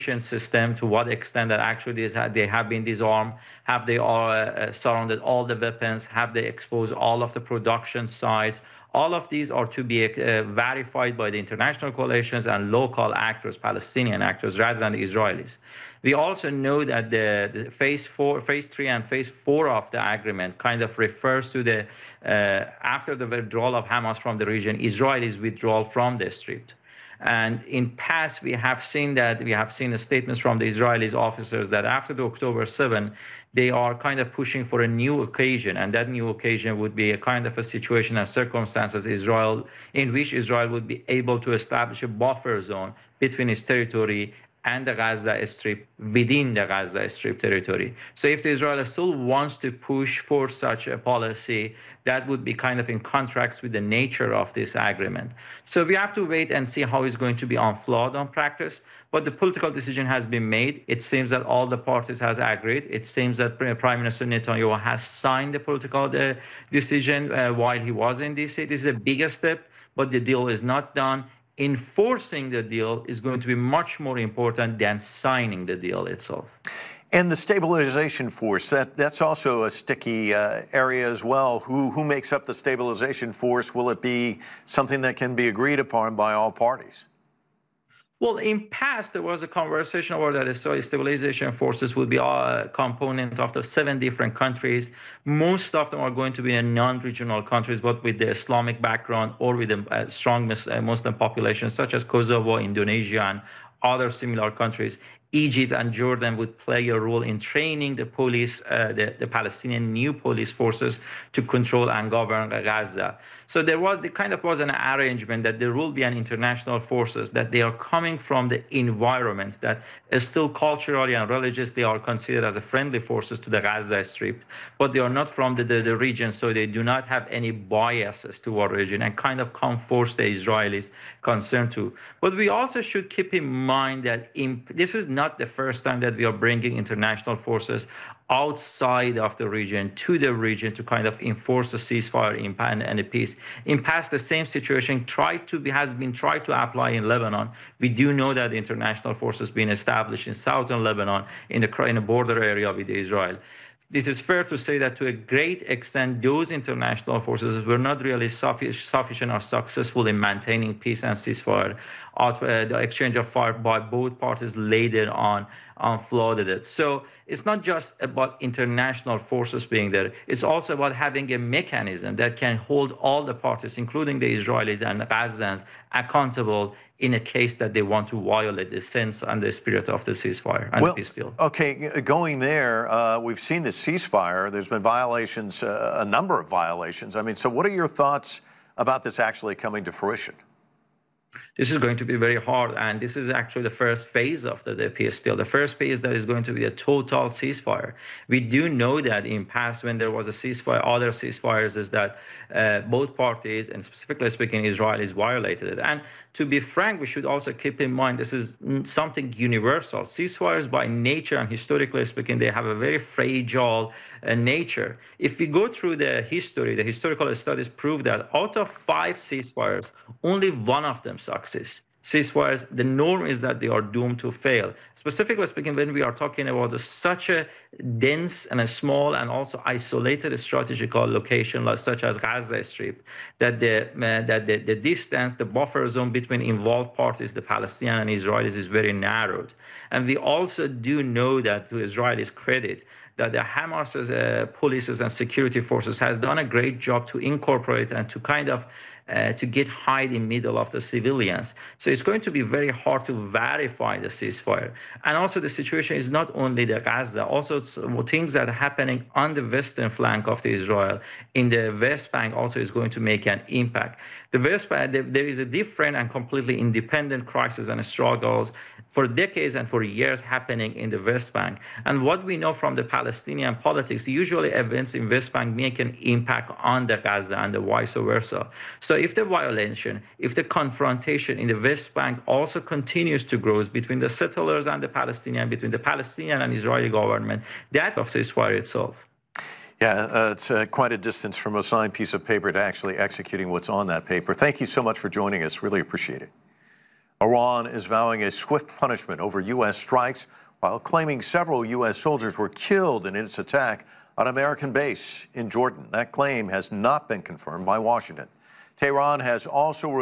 system, to what extent that actually they have been disarmed, have they all surrounded all the weapons, have they exposed all of the production sites. All of these are to be verified by the international coalitions and local actors, Palestinian actors, rather than the Israelis. We also know that the phase 3 and phase 4 of the agreement kind of refers to the after the withdrawal of Hamas from the region, Israelis withdrawal from the Strip. And in past, we have seen the statements from the Israelis officers that after the October 7, they are kind of pushing for a new occasion, and that new occasion would be a kind of a situation and circumstances in which Israel would be able to establish a buffer zone between its territory and the Gaza Strip within the Gaza Strip territory. So if the Israel still wants to push for such a policy, that would be kind of in contrast with the nature of this agreement. So we have to wait and see how it's going to be unflawed on practice. But the political decision has been made. It seems that all the parties has agreed. It seems that Prime Minister Netanyahu has signed the political decision while he was in DC. This is a bigger step, but the deal is not done. Enforcing the deal is going to be much more important than signing the deal itself. And the stabilization force, that's also a sticky area as well. Who makes up the stabilization force? Will it be something that can be agreed upon by all parties? Well, in past, there was a conversation about that the stabilization forces would be a component of the 7 different countries. Most of them are going to be in non-regional countries, but with the Islamic background or with a strong Muslim population, such as Kosovo, Indonesia, and other similar countries. Egypt and Jordan would play a role in training the police, the Palestinian new police forces to control and govern Gaza. So there was an arrangement that there will be an international forces, that they are coming from the environments that is still culturally and religiously are considered as a friendly forces to the Gaza Strip, but they are not from the region, so they do not have any biases toward region and kind of come force the Israelis concerned to. But we also should keep in mind that this is not the first time that we are bringing international forces outside of the region to to kind of enforce a ceasefire and a peace. In past, the same situation has been tried to apply in Lebanon. We do know that the international forces being established in southern Lebanon in the border area with Israel. It is fair to say that to a great extent, those international forces were not really sufficient or successful in maintaining peace and ceasefire. The exchange of fire by both parties later on flooded it. So it's not just about international forces being there. It's also about having a mechanism that can hold all the parties, including the Israelis and the Gazans, accountable in a case that they want to violate the sense and the spirit of the ceasefire and the peace deal. Okay, going there, we've seen the ceasefire. There's been violations, a number of violations. I mean, so what are your thoughts about this actually coming to fruition? This is going to be very hard, and this is actually the first phase of the peace deal. The first phase that is going to be a total ceasefire. We do know that in past, when there was a ceasefire, other ceasefires is that both parties, and specifically speaking, Israel is violated it. And to be frank, we should also keep in mind this is something universal. Ceasefires by nature and historically speaking, they have a very fragile nature. If we go through the historical studies prove that out of 5 ceasefires, only one of them success. Ceasefires, the norm is that they are doomed to fail. Specifically speaking, when we are talking about such a dense and a small and also isolated strategical location such as Gaza Strip, that the distance, the buffer zone between involved parties, the Palestinian and Israelis, is very narrowed. And we also do know that, to Israelis' credit, that the Hamas's policies and security forces has done a great job to incorporate and to kind of to get hide in middle of the civilians. So it's going to be very hard to verify the ceasefire. And also the situation is not only the Gaza, also things that are happening on the western flank of the Israel, in the West Bank also is going to make an impact. The West Bank, there is a different and completely independent crisis and struggles for decades and for years happening in the West Bank. And what we know from the Palestinian politics, usually events in West Bank make an impact on the Gaza and the vice versa. So if the violation, if the confrontation in the West Bank also continues to grow between the settlers and the Palestinian, between the Palestinian and Israeli government, that of ceasefire itself. Yeah, it's quite a distance from a signed piece of paper to actually executing what's on that paper. Thank you so much for joining us. Really appreciate it. Iran is vowing a swift punishment over U.S. strikes while claiming several U.S. soldiers were killed in its attack on an American base in Jordan. That claim has not been confirmed by Washington. Tehran has also